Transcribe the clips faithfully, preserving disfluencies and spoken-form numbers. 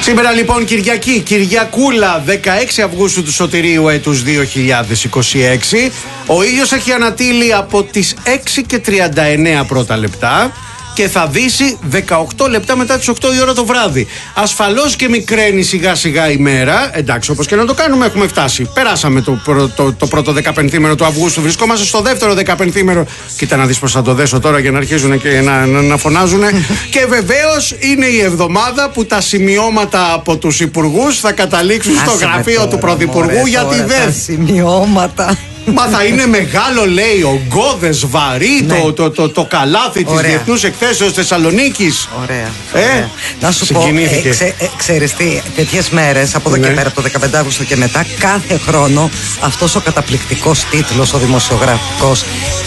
Σήμερα λοιπόν Κυριακή, Κυριακούλα, δεκαέξι Αυγούστου του Σωτηρίου έτους δύο χιλιάδες είκοσι έξι. Ο ήλιος έχει ανατείλει από τις έξι και τριάντα εννέα πρώτα λεπτά και θα δύσει δεκαοκτώ λεπτά μετά τις οκτώ η ώρα το βράδυ. Ασφαλώς και μικραίνει σιγά σιγά η μέρα. Εντάξει, όπως και να το κάνουμε, έχουμε φτάσει. Περάσαμε το, το, το, το πρώτο δεκαπενθήμερο του Αυγούστου. Βρισκόμαστε στο δεύτερο δεκαπενθήμερο. Κοίτα να δεις πως θα το δέσω τώρα για να αρχίζουν και να, να, να φωνάζουν. Και βεβαίως είναι η εβδομάδα που τα σημειώματα από τους υπουργούς θα καταλήξουν στο γραφείο τώρα, του Πρωθυπουργού για τη ΔΕΘ. Σημειώματα. Μα θα είναι μεγάλο, λέει, ογκώδες, βαρύ, ναι. το, το, το, το καλάθι της Διεθνούς Εκθέσεως Θεσσαλονίκης. Ωραία. Ε, ωραία. Να σου πω, ε, ξε, ε, ξέρεις τι, τέτοιες μέρες από εδώ ναι. και πέρα, από το δεκαπέντε Αυγούστου και μετά, κάθε χρόνο αυτός ο καταπληκτικός τίτλος, ο δημοσιογραφικός,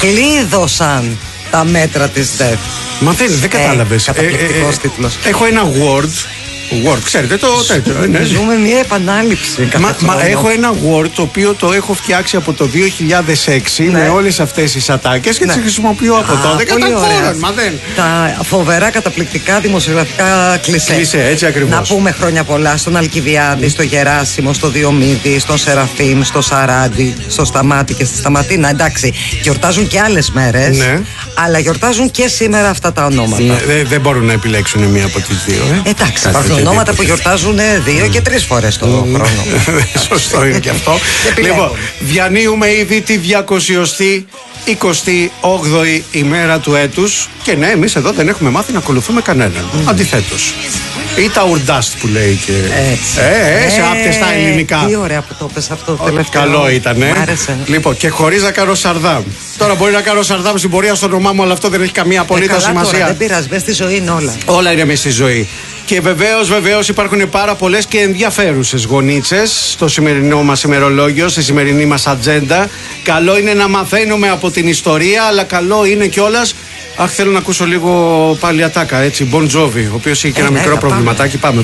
κλείδωσαν τα μέτρα της ΔΕΘ. Μα δεν, δεν κατάλαβες. Ε, καταπληκτικός ε, ε, τίτλος. Έχω ένα Word. Word, ξέρετε το τέτοιο. Ναι. Ζούμε μια επανάληψη. Μα, μα έχω ένα Word το οποίο το έχω φτιάξει από το δύο χιλιάδες έξι ναι. με όλες αυτές τις ατάκες και ναι. τις χρησιμοποιώ από Α, τότε. Κατά κόρον, μα δεν. Τα φοβερά καταπληκτικά δημοσιογραφικά κλισέ. Κλισέ, έτσι ακριβώς. Να πούμε χρόνια πολλά στον Αλκιβιάδη, mm. στο Γεράσιμο, στο Διομήδη, στον Σεραφείμ, στο Σαράντι, στο Σταμάτη και στη Σταματίνα. Εντάξει, γιορτάζουν και άλλες μέρες, ναι. αλλά γιορτάζουν και σήμερα αυτά τα ονόματα. Ναι, δεν δε μπορούν να επιλέξουν μία από τις δύο. Ε. Εντάξει, υπάρχουν ονόματα που γιορτάζουν δύο και τρεις φορές το χρόνο. Σωστό είναι και αυτό. Λοιπόν, διανύουμε ήδη τη διακοσιοστή εικοστή όγδοη ημέρα του έτους και ναι, εμείς εδώ δεν έχουμε μάθει να ακολουθούμε κανέναν. Mm. Αντιθέτως. Ή τα ουρντάστ που λέει και. Έτσι. Ε, ε, σε άπτες τα ελληνικά. Τι ωραία που το πες αυτό το τελευταίο. Καλό ήταν, ε. Λοιπόν, και χωρίς να κάνω σαρδάμ. Τώρα μπορεί να κάνω σαρδάμ στην πορεία στο όνομά μου, αλλά αυτό δεν έχει καμία απολύτως ε, σημασία. Τώρα, δεν πειράζει, μες στη ζωή είναι όλα. Όλα είναι μες στη ζωή. Και βεβαίως, βεβαίως υπάρχουν πάρα πολλές και ενδιαφέρουσες γονίτσες στο σημερινό μας ημερολόγιο, στη σημερινή μας ατζέντα. Καλό είναι να μαθαίνουμε από την ιστορία, αλλά καλό είναι κιόλας. Αχ, θέλω να ακούσω λίγο πάλι ατάκα, έτσι, Bon Jovi, ο οποίος είχε και ένα ε, μικρό ναι, προβληματάκι. Πάμε.